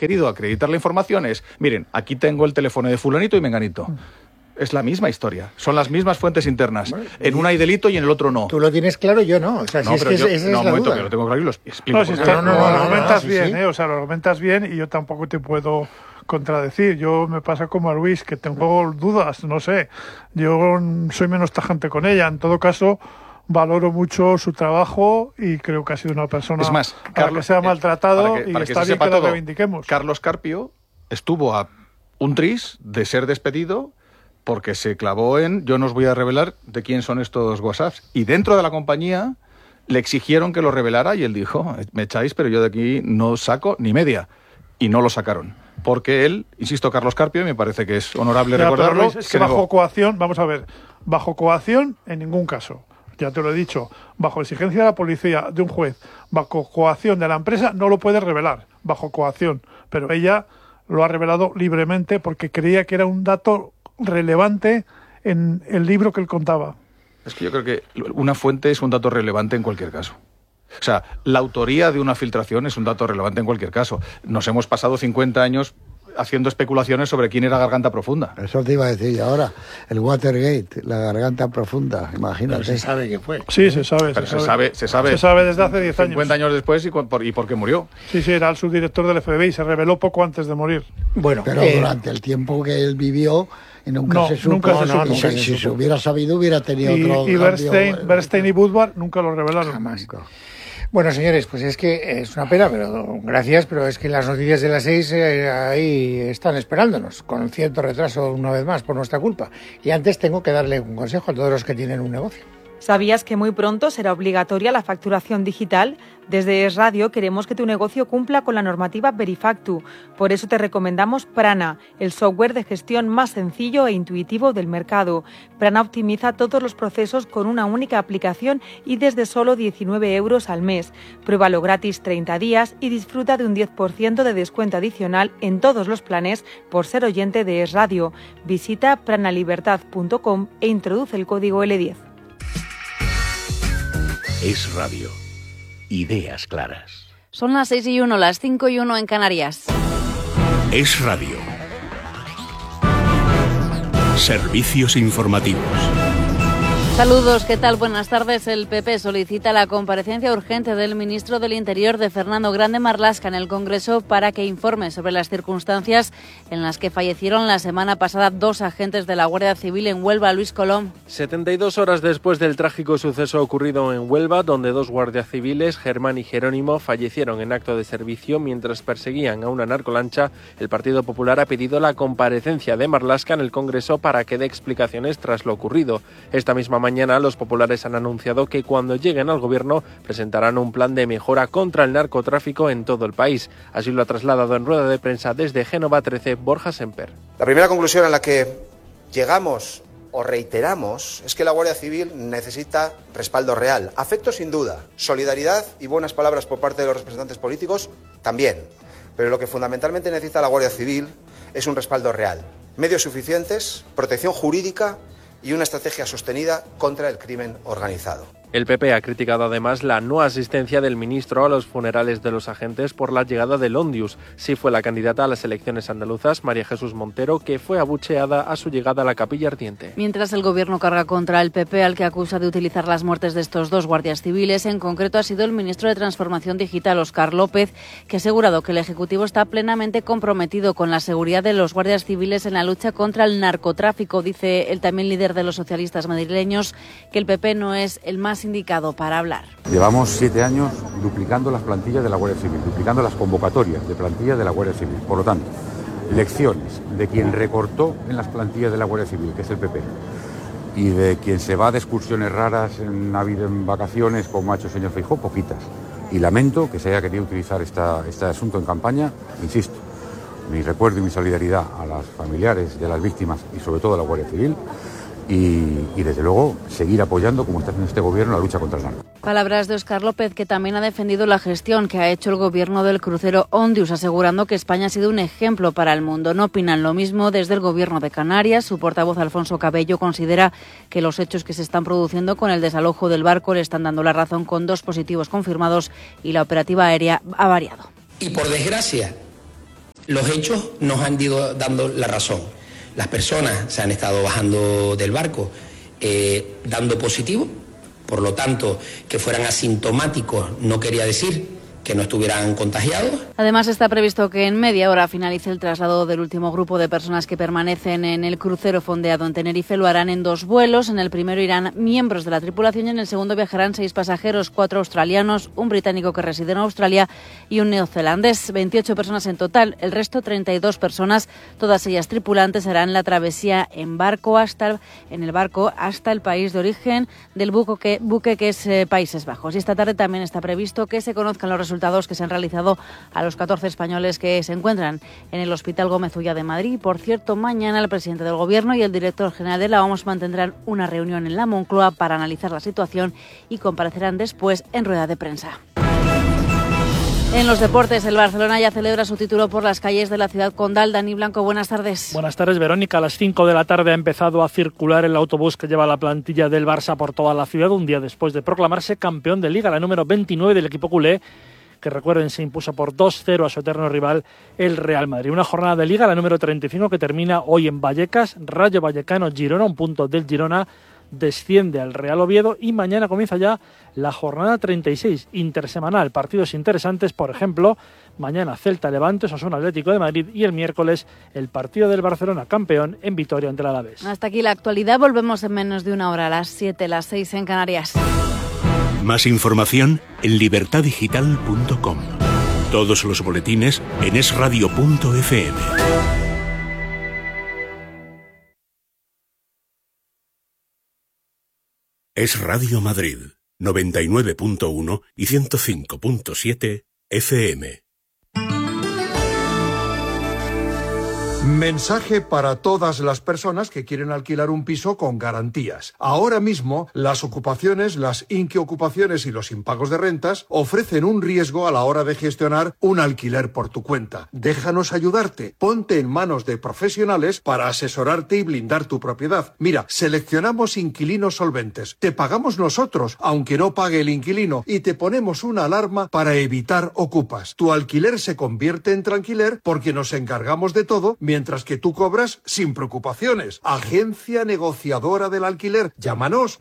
querido acreditar la información es, miren, aquí tengo el teléfono de fulanito y menganito. Es la misma historia, son las mismas fuentes internas. Bueno, en una hay delito y en el otro no. Tú lo tienes claro, yo no. O sea, no, si pero es que esa es la momento, duda. que lo tengo claro y lo explico. Lo argumentas bien, o sea, lo argumentas bien y yo tampoco te puedo contradecir. Yo me pasa como a Luis, que tengo dudas, no sé. Yo soy menos tajante con ella. En todo caso, valoro mucho su trabajo y creo que ha sido una persona es más, a la que se ha maltratado y para está bien que la reivindiquemos. Carlos Carpio estuvo a un tris de ser despedido porque se clavó en, yo no os voy a revelar de quién son estos WhatsApps. Y dentro de la compañía le exigieron que lo revelara y él dijo, me echáis, pero yo de aquí no saco ni media. Y no lo sacaron. Porque él, insisto, Carlos Carpio, y me parece que es honorable recordarlo. Luis, es que bajo coacción, vamos a ver, bajo coacción en ningún caso. Ya te lo he dicho, bajo exigencia de la policía, de un juez, bajo coacción de la empresa, no lo puede revelar, bajo coacción. Pero ella lo ha revelado libremente porque creía que era un dato relevante en el libro que él contaba. Es que yo creo que una fuente es un dato relevante en cualquier caso. O sea, la autoría de una filtración es un dato relevante en cualquier caso. Nos hemos pasado 50 años haciendo especulaciones sobre quién era Garganta Profunda. Eso te iba a decir ahora. El Watergate, la Garganta Profunda, imagínate. Pero se sabe que fue. Sí, se sabe. Pero se sabe desde hace 10 años. 50 años después y por qué murió. Sí, era el subdirector del FBI, se reveló poco antes de morir. Bueno, pero durante el tiempo que él vivió y nunca se supo. Si se hubiera sabido, hubiera tenido otro. Y Bernstein y Woodward nunca lo revelaron. Jamás. Bueno, señores, pues es que es una pena, pero gracias, pero es que las noticias de las 6 ahí están esperándonos, con cierto retraso una vez más por nuestra culpa. Y antes tengo que darle un consejo a todos los que tienen un negocio. ¿Sabías que muy pronto será obligatoria la facturación digital? Desde Es Radio queremos que tu negocio cumpla con la normativa Verifactu. Por eso te recomendamos Prana, el software de gestión más sencillo e intuitivo del mercado. Prana optimiza todos los procesos con una única aplicación y desde solo 19 € al mes. Pruébalo gratis 30 días y disfruta de un 10% de descuento adicional en todos los planes por ser oyente de Es Radio. Visita pranalibertad.com e introduce el código L10. Es Radio. Ideas claras. Son las 6:01, las 5:01 en Canarias. Es Radio. Servicios informativos. Saludos, ¿qué tal? Buenas tardes. El PP solicita la comparecencia urgente del ministro del Interior, de Fernando Grande Marlaska, en el Congreso para que informe sobre las circunstancias en las que fallecieron la semana pasada 2 agentes de la Guardia Civil en Huelva. Luis Colom. 72 horas después del trágico suceso ocurrido en Huelva, donde 2 guardias civiles, Germán y Jerónimo, fallecieron en acto de servicio mientras perseguían a una narcolancha, el Partido Popular ha pedido la comparecencia de Marlaska en el Congreso para que dé explicaciones tras lo ocurrido. Esta misma mañana los populares han anunciado que cuando lleguen al gobierno presentarán un plan de mejora contra el narcotráfico en todo el país. Así lo ha trasladado en rueda de prensa desde Génova 13 Borja Semper. La primera conclusión a la que llegamos o reiteramos es que la Guardia Civil necesita respaldo real. Afecto sin duda, solidaridad y buenas palabras por parte de los representantes políticos también. Pero lo que fundamentalmente necesita la Guardia Civil es un respaldo real. Medios suficientes, protección jurídica y una estrategia sostenida contra el crimen organizado. El PP ha criticado además la no asistencia del ministro a los funerales de los agentes por la llegada del Ondius. Sí fue la candidata a las elecciones andaluzas, María Jesús Montero, que fue abucheada a su llegada a la Capilla Ardiente. Mientras el gobierno carga contra el PP, al que acusa de utilizar las muertes de estos 2 guardias civiles, en concreto ha sido el ministro de Transformación Digital, Óscar López, que ha asegurado que el Ejecutivo está plenamente comprometido con la seguridad de los guardias civiles en la lucha contra el narcotráfico. Dice el también líder de los socialistas madrileños que el PP no es el más indicado para hablar. Llevamos 7 años duplicando las plantillas de la Guardia Civil, duplicando las convocatorias de plantillas de la Guardia Civil. Por lo tanto, lecciones de quien recortó en las plantillas de la Guardia Civil, que es el PP, y de quien se va de excursiones raras en Navidad, en vacaciones, como ha hecho el señor Feijóo, poquitas. Y lamento que se haya querido utilizar este asunto en campaña, insisto, mi recuerdo y mi solidaridad a las familiares de las víctimas y sobre todo a la Guardia Civil. Y desde luego seguir apoyando, como está haciendo este gobierno, la lucha contra el narco. Palabras de Óscar López, que también ha defendido la gestión que ha hecho el gobierno del crucero Ondius, asegurando que España ha sido un ejemplo para el mundo. No opinan lo mismo desde el gobierno de Canarias. Su portavoz, Alfonso Cabello, considera que los hechos que se están produciendo con el desalojo del barco le están dando la razón, con 2 positivos confirmados y la operativa aérea ha variado. Y por desgracia, Los hechos nos han ido dando la razón. Las personas se han estado bajando del barco dando positivo, por lo tanto, que fueran asintomáticos no quería decir que no estuvieran contagiados. Además, está previsto que en media hora finalice el traslado del último grupo de personas que permanecen en el crucero fondeado en Tenerife. Lo harán en 2 vuelos. En el primero irán miembros de la tripulación y en el segundo viajarán 6 pasajeros, 4 australianos, un británico que reside en Australia y un neozelandés. 28 personas en total. El resto, 32 personas, todas ellas tripulantes, harán la travesía en el barco hasta el país de origen del buque que es Países Bajos. Y esta tarde también está previsto que se conozcan los resultados que se han realizado a los 14 españoles que se encuentran en el Hospital Gómez Ulla de Madrid. Por cierto, mañana el presidente del Gobierno y el director general de la OMS mantendrán una reunión en la Moncloa para analizar la situación y comparecerán después en rueda de prensa. En los deportes, el Barcelona ya celebra su título por las calles de la ciudad condal. Dani Blanco, buenas tardes. Buenas tardes, Verónica. A las 5 de la tarde ha empezado a circular el autobús que lleva la plantilla del Barça por toda la ciudad, un día después de proclamarse campeón de Liga, la número 29 del equipo culé, que recuerden se impuso por 2-0 a su eterno rival, el Real Madrid. Una jornada de Liga, la número 35, que termina hoy en Vallecas. Rayo Vallecano, Girona, un punto del Girona, desciende al Real Oviedo y mañana comienza ya la jornada 36, intersemanal. Partidos interesantes, por ejemplo, mañana Celta Levante, Osasuna Atlético de Madrid y el miércoles el partido del Barcelona campeón en Vitoria ante el Alavés. Hasta aquí la actualidad, volvemos en menos de una hora, a las 7, las 6 en Canarias. Más información en libertadigital.com. Todos los boletines en esradio.fm. Es Radio Madrid, 99.1 y 105.7 FM. Mensaje para todas las personas que quieren alquilar un piso con garantías. Ahora mismo, las ocupaciones, las inquiocupaciones y los impagos de rentas ofrecen un riesgo a la hora de gestionar un alquiler por tu cuenta. Déjanos ayudarte. Ponte en manos de profesionales para asesorarte y blindar tu propiedad. Mira, seleccionamos inquilinos solventes. Te pagamos nosotros, aunque no pague el inquilino, y te ponemos una alarma para evitar ocupas. Tu alquiler se convierte en tranquiler porque nos encargamos de todo, mientras que tú cobras sin preocupaciones. Agencia negociadora del alquiler. Llámanos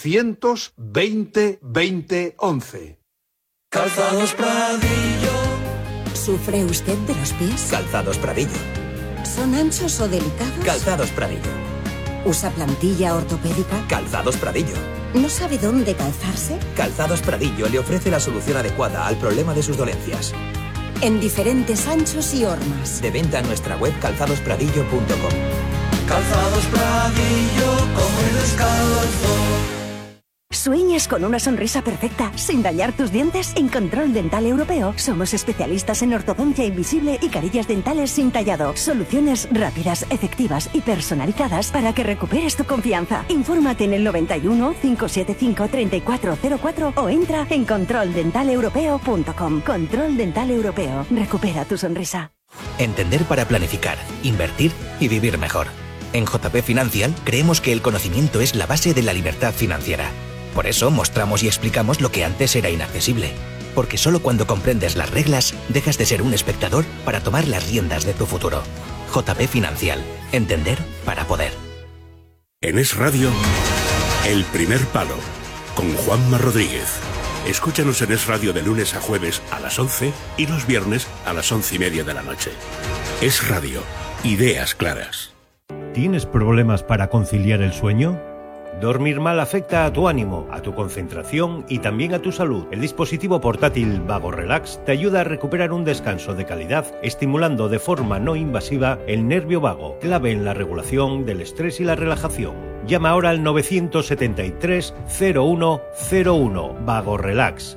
920 20 11. Calzados Pradillo. ¿Sufre usted de los pies? Calzados Pradillo. ¿Son anchos o delicados? Calzados Pradillo. ¿Usa plantilla ortopédica? Calzados Pradillo. ¿No sabe dónde calzarse? Calzados Pradillo le ofrece la solución adecuada al problema de sus dolencias. En diferentes anchos y hormas. De venta en nuestra web calzadospradillo.com. Calzados Pradillo, come descalzo. ¿Sueñas con una sonrisa perfecta sin dañar tus dientes? En Control Dental Europeo somos especialistas en ortodoncia invisible y carillas dentales sin tallado. Soluciones rápidas, efectivas y personalizadas para que recuperes tu confianza. Infórmate en el 91 575 3404 o entra en controldentalepropeo.com. Control Dental Europeo. Recupera tu sonrisa. Entender para planificar, invertir y vivir mejor. En JP Financial creemos que el conocimiento es la base de la libertad financiera. Por eso mostramos y explicamos lo que antes era inaccesible. Porque solo cuando comprendes las reglas, dejas de ser un espectador para tomar las riendas de tu futuro. JP Financial. Entender para poder. En Es Radio, El Primer Palo, con Juanma Rodríguez. Escúchanos en Es Radio de lunes a jueves a las 11 y los viernes a las 11:30 de la noche. Es Radio. Ideas claras. ¿Tienes problemas para conciliar el sueño? Dormir mal afecta a tu ánimo, a tu concentración y también a tu salud. El dispositivo portátil Vago Relax te ayuda a recuperar un descanso de calidad, estimulando de forma no invasiva el nervio vago, clave en la regulación del estrés y la relajación. Llama ahora al 973 0101. Vago Relax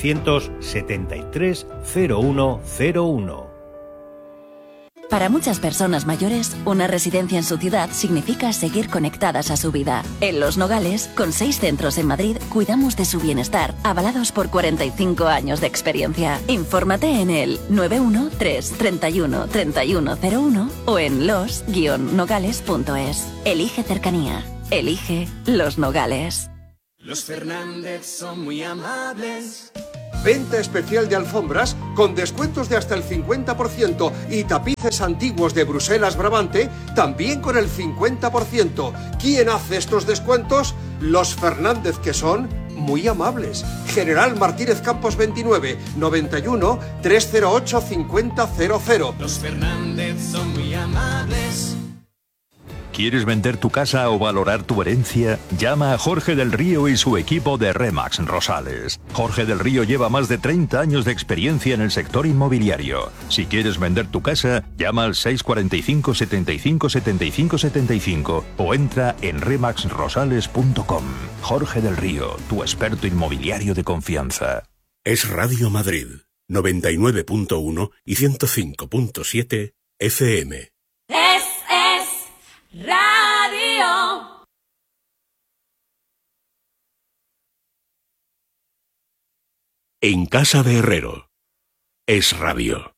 973 0101. Para muchas personas mayores, una residencia en su ciudad significa seguir conectadas a su vida. En Los Nogales, con 6 centros en Madrid, cuidamos de su bienestar, avalados por 45 años de experiencia. Infórmate en el 913 31 3101 o en los-nogales.es. Elige cercanía. Elige Los Nogales. Los Fernández son muy amables. Venta especial de alfombras con descuentos de hasta el 50% y tapices antiguos de Bruselas Brabante también con el 50%. ¿Quién hace estos descuentos? Los Fernández, que son muy amables. General Martínez Campos 29, 91 308 5000. Los Fernández son muy amables. ¿Quieres vender tu casa o valorar tu herencia? Llama a Jorge del Río y su equipo de Remax Rosales. Jorge del Río lleva más de 30 años de experiencia en el sector inmobiliario. Si quieres vender tu casa, llama al 645 75 75 75 o entra en remaxrosales.com. Jorge del Río, tu experto inmobiliario de confianza. Es Radio Madrid, 99.1 y 105.7 FM. Radio. En casa de Herrero. Es Radio.